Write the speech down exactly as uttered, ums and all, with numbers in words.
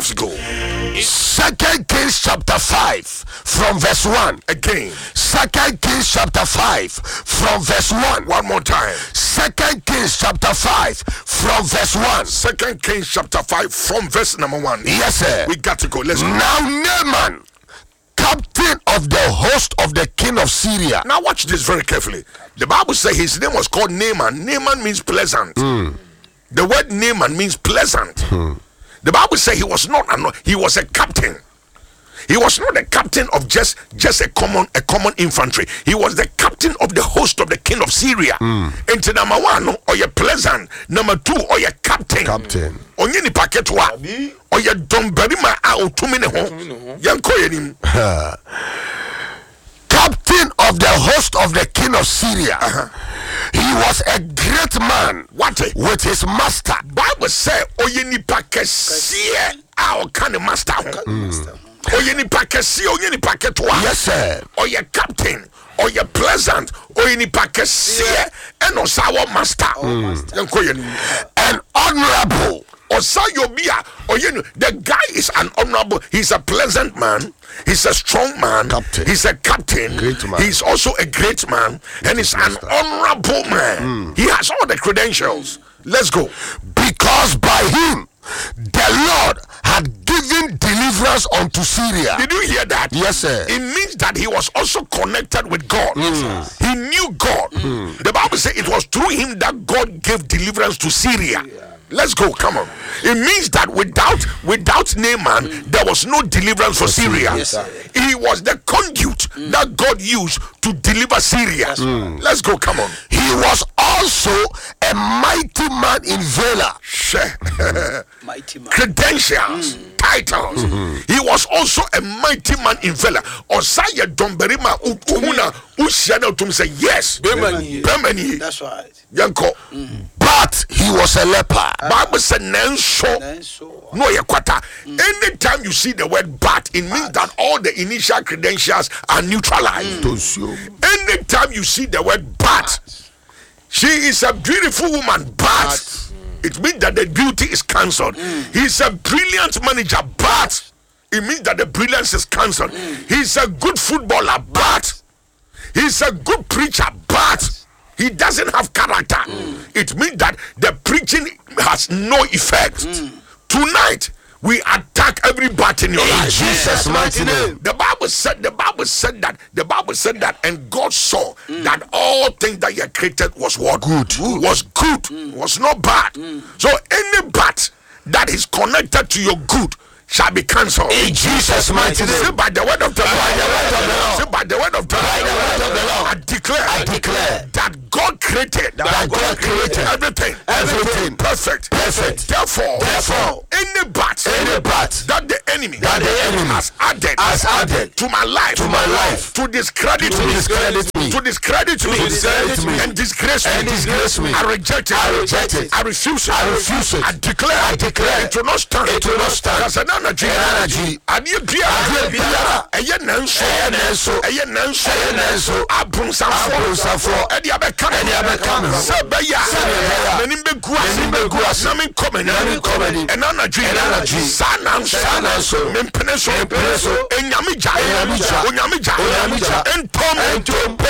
have to go. Second Kings chapter five from verse one. Again. Second Kings chapter five from verse one. One more time. Second Kings chapter five from verse one. Second Kings chapter five from verse number one. Yes, sir. We got to go. Let's go. Now Naaman, captain of the host of the king of Syria. Now watch this very carefully. The Bible says his name was called Naaman. Naaman means pleasant. Mm. The word Naaman means pleasant. Mm. The Bible says he was not an, he was a captain. He was not a captain of just just a common a common infantry. He was the captain of the host of the king of Syria. Mm. Into number one, or you pleasant. Number two, or you captain. Captain. Onye ni paketwa. Or you don't bury my out two minutes. Yanko yenim. Captain of the host of the king of Syria. Uh-huh. He was a great man. What? With his master. Bible say oye ni pakesie a kind of master. Oye ni pakesie oye ni paketwa. Yes, sir. Oye captain. Oye pleasant. Oye ni pakesie and osawa master. Yanko yenim. And honorable. Osayobia, or you know, the guy is an honorable, he's a pleasant man, he's a strong man, captain. He's a captain, great man. He's also a great man, and he's an honorable man. Mm. He has all the credentials. Let's go. Because by him the Lord had given deliverance unto Syria. Did you hear that? Yes, sir. It means that he was also connected with God. Mm. He knew God. Mm. The Bible says it was through him that God gave deliverance to Syria. Yeah. Let's go, come on. It means that without without Naaman, mm. there was no deliverance for Syria. Yes, he was the conduit mm. that God used to deliver Syria. Mm. Let's go, come on. He was also a mighty man in valor. Mighty man. Credentials, mm. titles. Mm-hmm. He was also a mighty man in valor. Osaya Domberima Utumuna Ushana Utum say yes. Bemani. That's right. Yanko. Mm. But he was a leper. Bible said nenso no yekwata. Anytime you see the word but, it means but. that all the initial credentials are neutralized. Mm. Anytime you see the word but, but, she is a beautiful woman, but, but. it means that the beauty is cancelled. Mm. He's a brilliant manager, but it means that the brilliance is cancelled. Mm. He's a good footballer, but he's a good preacher, but he doesn't have character. Mm. It means that the preaching has no effect. Mm. Tonight, we attack every bat in your in life. Jesus' mighty name. The Bible said, the Bible said that, the Bible said that, and God saw mm. that all things that He created was what? Good. good. Was good. Mm. Was not bad. Mm. So any bat that is connected to your good shall be cancelled. In Jesus' mighty name. Say by the word of the Lord. Say by the word of the Lord. I declare. I declare that God created. That God created everything. Everything. Perfect. Perfect. Therefore. Therefore. Any bat. Any bat that the enemy. That the enemy has added. Has added to my life. To my life. To discredit to me. Discredit me. To discredit me. To discredit me. And disgrace me. And disgrace me. I reject it. I reject it. I refuse it. I refuse it. I declare. I declare. It will not stand. It will not stand. That's an energy. Energy. Adeɛ biara ɛyɛ nanso ɛyɛ nanso ɛyɛ nanso ɛyɛ nanso abonsamfo abonsamfo ɛde abɛka ɛde abɛka me sɛ bɛyɛ n'anim bɛgu ase na menkɔ m'anim ɛna anadwo yi saa nanso mempene so ɛnyame gya onyame gya ɛntom